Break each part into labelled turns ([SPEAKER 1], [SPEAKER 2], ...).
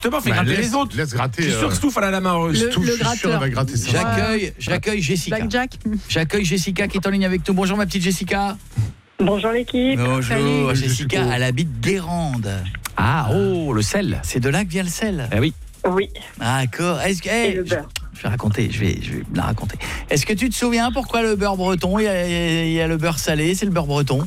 [SPEAKER 1] Justement, fais gratter les autres.
[SPEAKER 2] Laisse gratter.
[SPEAKER 1] Je suis sûr que Stouff, elle a la main heureuse.
[SPEAKER 3] Le
[SPEAKER 2] je suis sûr,
[SPEAKER 3] gratteur.
[SPEAKER 2] elle va gratter ça.
[SPEAKER 4] J'accueille Jessica.
[SPEAKER 3] Blackjack.
[SPEAKER 4] J'accueille Jessica qui est en ligne avec nous. Bonjour ma petite Jessica.
[SPEAKER 5] Bonjour l'équipe.
[SPEAKER 4] Bonjour
[SPEAKER 3] Salut.
[SPEAKER 4] Jessica, elle habite Guérande.
[SPEAKER 1] Ah, oh, le sel.
[SPEAKER 4] C'est de là que vient le sel.
[SPEAKER 1] Eh oui.
[SPEAKER 5] Oui,
[SPEAKER 4] D'accord. Est-ce que
[SPEAKER 5] et le beurre.
[SPEAKER 4] je vais raconter, je vais la raconter. Est-ce que tu te souviens pourquoi le beurre breton, il y a le beurre salé, c'est le beurre breton?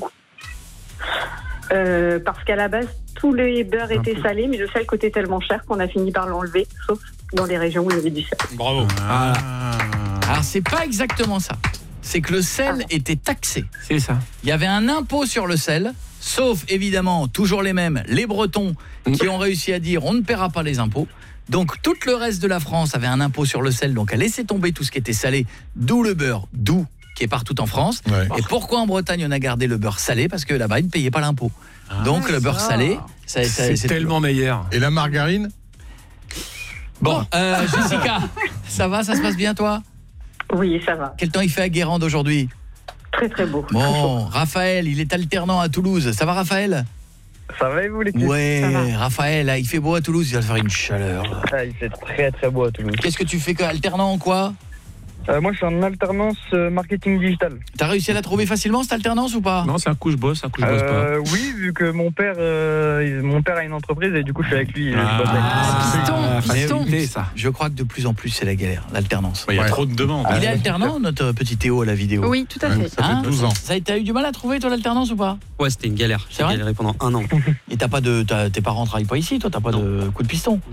[SPEAKER 5] Parce qu'à la base, tous les beurres étaient salés, mais le sel coûtait tellement cher qu'on a fini par l'enlever, sauf dans les régions où il y avait du sel.
[SPEAKER 1] Bravo.
[SPEAKER 4] Alors c'est pas exactement ça. C'est que le sel était taxé.
[SPEAKER 1] C'est ça.
[SPEAKER 4] Il y avait un impôt sur le sel, sauf évidemment toujours les mêmes, les Bretons qui ont réussi à dire on ne paiera pas les impôts. Donc tout le reste de la France avait un impôt sur le sel, donc a laissé tomber tout ce qui était salé, d'où le beurre doux qui est partout en France.
[SPEAKER 2] Ouais.
[SPEAKER 4] Et pourquoi en Bretagne on a gardé le beurre salé? Parce que là-bas ils ne payaient pas l'impôt. Donc le beurre salé,
[SPEAKER 1] C'est tellement meilleur.
[SPEAKER 2] Et la margarine?
[SPEAKER 4] Bon, Jessica, ça va, ça se passe bien toi?
[SPEAKER 5] Oui, ça va.
[SPEAKER 4] Quel temps il fait à Guérande aujourd'hui?
[SPEAKER 5] Très très beau.
[SPEAKER 4] Bon, Raphaël, il est alternant à Toulouse. Ça va Raphaël?
[SPEAKER 6] Ça va et vous l'équipe?
[SPEAKER 4] Ouais,
[SPEAKER 5] Ça va.
[SPEAKER 4] Raphaël, là, il fait beau à Toulouse, il va faire une chaleur. Là.
[SPEAKER 6] Il fait très très beau à Toulouse.
[SPEAKER 4] Qu'est-ce que tu fais alternant en quoi?
[SPEAKER 6] Moi je suis en alternance marketing digital.
[SPEAKER 4] T'as réussi à la trouver facilement cette alternance ou pas?
[SPEAKER 1] Non, c'est un coup je bosse, un coup je bosse pas.
[SPEAKER 6] Oui, vu que mon père a une entreprise et du coup je suis avec lui. Je bosse avec lui.
[SPEAKER 3] Piston.
[SPEAKER 1] facilité, ça.
[SPEAKER 4] Je crois que de plus en plus c'est la galère, l'alternance.
[SPEAKER 1] Il y a
[SPEAKER 2] Ouais.
[SPEAKER 1] trop de demandes.
[SPEAKER 4] Il est alternant notre petit Théo à la vidéo?
[SPEAKER 3] Oui, tout à fait.
[SPEAKER 2] Ça fait 12 ans.
[SPEAKER 4] T'as eu du mal à trouver toi l'alternance ou pas?
[SPEAKER 7] Ouais, c'était une galère.
[SPEAKER 4] C'est
[SPEAKER 7] J'ai
[SPEAKER 4] vrai
[SPEAKER 7] galéré pendant 1 an.
[SPEAKER 4] Et tes parents travaillent pas ici, toi t'as pas de coup de piston?